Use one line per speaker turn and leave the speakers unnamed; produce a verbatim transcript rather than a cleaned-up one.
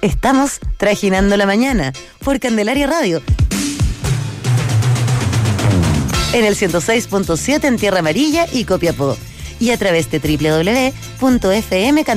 Estamos trajinando la mañana por Candelaria Radio. En el ciento seis punto siete en Tierra Amarilla y Copiapó. Y a través de doble u doble u doble u punto f m